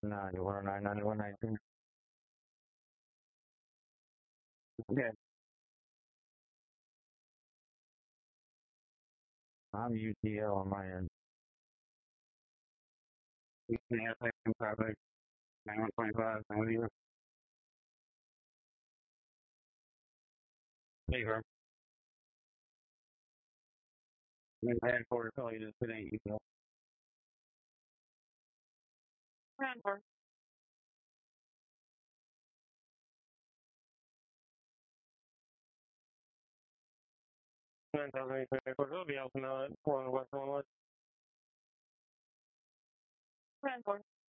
9109, 9119. Yeah, I'm UTL on my end. Yeah, second traffic, 9125, 90. Paper. Headquarters tell you this, it ain't UTL. Transfer. 9000 headquarters, it'll be out tonight, 1 West 1 West. Transfer.